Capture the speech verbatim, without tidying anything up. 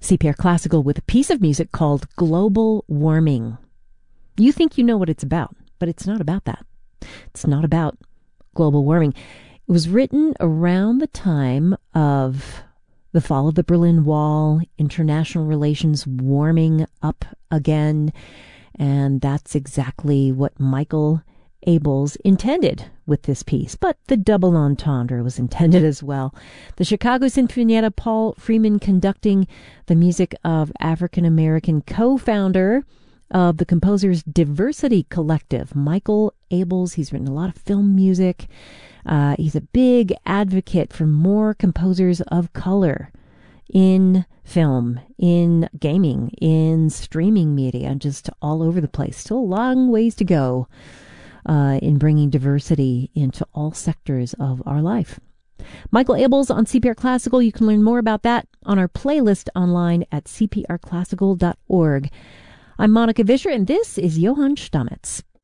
C P R Classical with a piece of music called Global Warming. You think you know what it's about, but it's not about that. It's not about global warming. It was written around the time of the fall of the Berlin Wall, international relations warming up again, and that's exactly what Michael Abels intended with this piece, but the double entendre was intended as well. The Chicago Sinfonietta, Paul Freeman conducting the music of African-American co-founder of the Composers Diversity Collective, Michael Abels. He's written a lot of film music. Uh, he's a big advocate for more composers of color in film, in gaming, in streaming media, just all over the place. Still a long ways to go uh, in bringing diversity into all sectors of our life. Michael Abels on C P R Classical. You can learn more about that on our playlist online at c p r classical dot org. I'm Monica Vischer, and this is Johann Stamets.